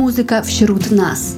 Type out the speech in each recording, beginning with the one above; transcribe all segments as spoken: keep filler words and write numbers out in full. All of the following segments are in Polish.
muzyka wśród nas.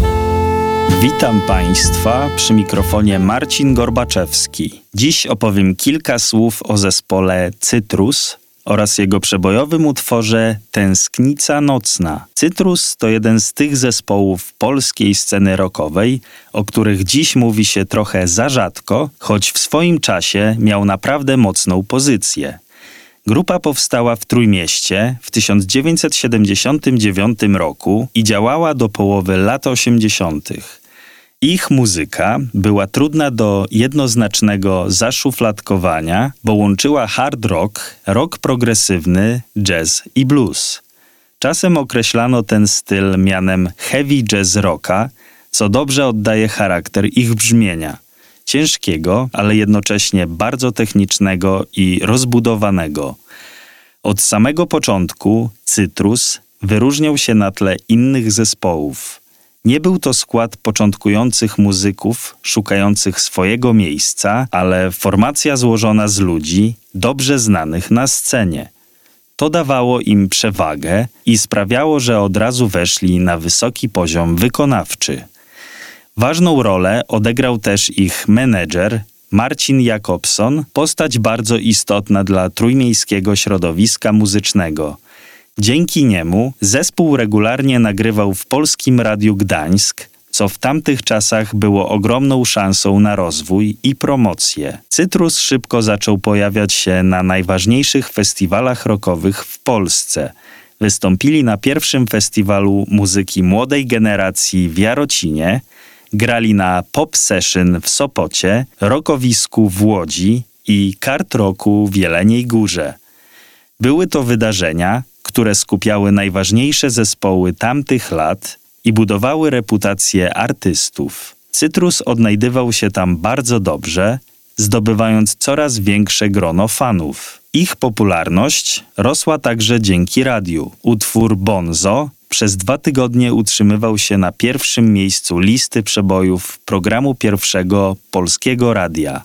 Witam Państwa, przy mikrofonie Marcin Gorbaczewski. Dziś opowiem kilka słów o zespole Cytrus oraz jego przebojowym utworze Tęsknica nocna. Cytrus to jeden z tych zespołów polskiej sceny rockowej, o których dziś mówi się trochę za rzadko, choć w swoim czasie miał naprawdę mocną pozycję. Grupa powstała w Trójmieście w tysiąc dziewięćset siedemdziesiątym dziewiątym roku i działała do połowy lat osiemdziesiątych. Ich muzyka była trudna do jednoznacznego zaszufladkowania, bo łączyła hard rock, rock progresywny, jazz i blues. Czasem określano ten styl mianem heavy jazz rocka, co dobrze oddaje charakter ich brzmienia. Ciężkiego, ale jednocześnie bardzo technicznego i rozbudowanego. Od samego początku Cytrus wyróżniał się na tle innych zespołów. Nie był to skład początkujących muzyków szukających swojego miejsca, ale formacja złożona z ludzi dobrze znanych na scenie. To dawało im przewagę i sprawiało, że od razu weszli na wysoki poziom wykonawczy. Ważną rolę odegrał też ich menedżer Marcin Jakobson, postać bardzo istotna dla trójmiejskiego środowiska muzycznego. Dzięki niemu zespół regularnie nagrywał w Polskim Radiu Gdańsk, co w tamtych czasach było ogromną szansą na rozwój i promocję. Cytrus szybko zaczął pojawiać się na najważniejszych festiwalach rockowych w Polsce. Wystąpili na pierwszym festiwalu muzyki młodej generacji w Jarocinie, grali na Pop Session w Sopocie, rockowisku w Łodzi i Kart Rocku w Jeleniej Górze. Były to wydarzenia, które skupiały najważniejsze zespoły tamtych lat i budowały reputację artystów. Cytrus odnajdywał się tam bardzo dobrze, zdobywając coraz większe grono fanów. Ich popularność rosła także dzięki radiu. Utwór Bonzo przez dwa tygodnie utrzymywał się na pierwszym miejscu listy przebojów programu pierwszego Polskiego Radia.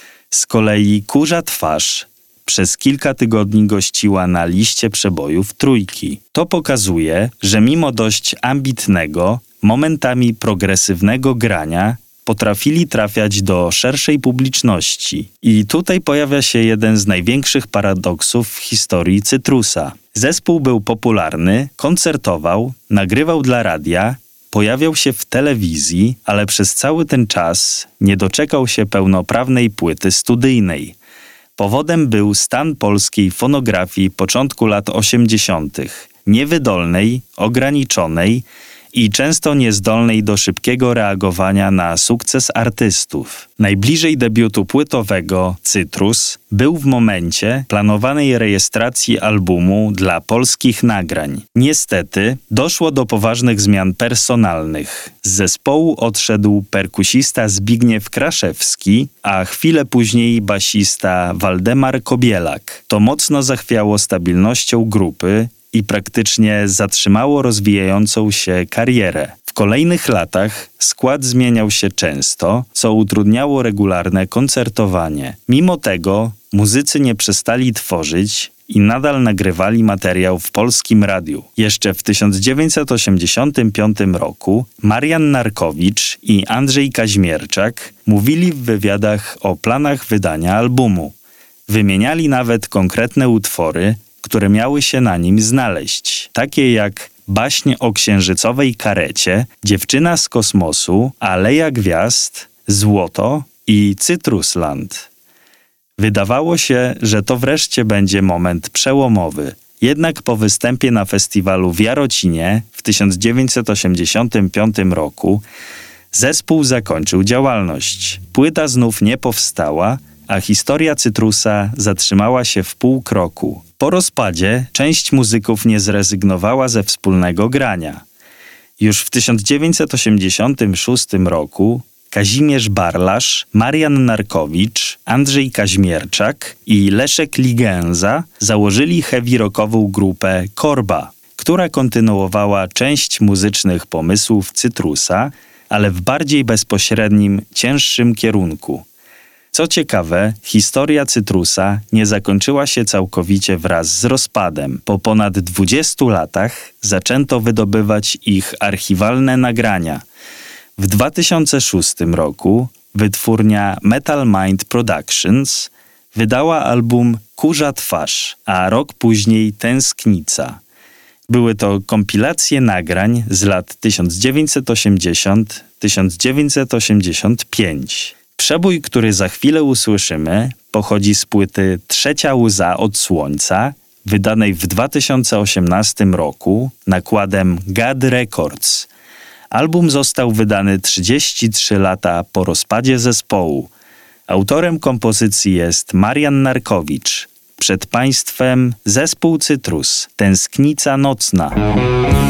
Z kolei Kurza Twarz przez kilka tygodni gościła na liście przebojów Trójki. To pokazuje, że mimo dość ambitnego, momentami progresywnego grania, potrafili trafiać do szerszej publiczności. I tutaj pojawia się jeden z największych paradoksów w historii Cytrusa. Zespół był popularny, koncertował, nagrywał dla radia, pojawiał się w telewizji, ale przez cały ten czas nie doczekał się pełnoprawnej płyty studyjnej. Powodem był stan polskiej fonografii początku lat osiemdziesiątych. Niewydolnej, ograniczonej i często niezdolnej do szybkiego reagowania na sukces artystów. Najbliżej debiutu płytowego Cytrus był w momencie planowanej rejestracji albumu dla polskich nagrań. Niestety doszło do poważnych zmian personalnych. Z zespołu odszedł perkusista Zbigniew Kraszewski, a chwilę później basista Waldemar Kobielak. To mocno zachwiało stabilnością grupy i praktycznie zatrzymało rozwijającą się karierę. W kolejnych latach skład zmieniał się często, co utrudniało regularne koncertowanie. Mimo tego muzycy nie przestali tworzyć i nadal nagrywali materiał w Polskim Radiu. Jeszcze w tysiąc dziewięćset osiemdziesiątym piątym roku Marian Narkowicz i Andrzej Kaźmierczak mówili w wywiadach o planach wydania albumu. Wymieniali nawet konkretne utwory, które miały się na nim znaleźć, takie jak Baśnie o księżycowej karecie, Dziewczyna z kosmosu, Aleja gwiazd, Złoto i Cytrusland. Wydawało się, że to wreszcie będzie moment przełomowy. Jednak po występie na festiwalu w Jarocinie w tysiąc dziewięćset osiemdziesiątym piątym roku zespół zakończył działalność. Płyta znów nie powstała, a historia Cytrusa zatrzymała się w pół kroku. Po rozpadzie część muzyków nie zrezygnowała ze wspólnego grania. Już w tysiąc dziewięćset osiemdziesiątym szóstym roku Kazimierz Barlasz, Marian Narkowicz, Andrzej Kaźmierczak i Leszek Ligęza założyli heavy rockową grupę Korba, która kontynuowała część muzycznych pomysłów Cytrusa, ale w bardziej bezpośrednim, cięższym kierunku. Co ciekawe, historia Cytrusa nie zakończyła się całkowicie wraz z rozpadem. Po ponad dwudziestu latach zaczęto wydobywać ich archiwalne nagrania. W dwa tysiące szóstym roku wytwórnia Metal Mind Productions wydała album Kurza Twarz, a rok później Tęsknica. Były to kompilacje nagrań z lat tysiąc dziewięćset osiemdziesiąt do tysiąc dziewięćset osiemdziesiąt pięć. Przebój, który za chwilę usłyszymy, pochodzi z płyty Trzecia łza od słońca, wydanej w dwa tysiące osiemnastym roku nakładem God Records. Album został wydany trzydzieści trzy lata po rozpadzie zespołu. Autorem kompozycji jest Marian Narkowicz. Przed Państwem zespół Cytrus, Tęsknica nocna.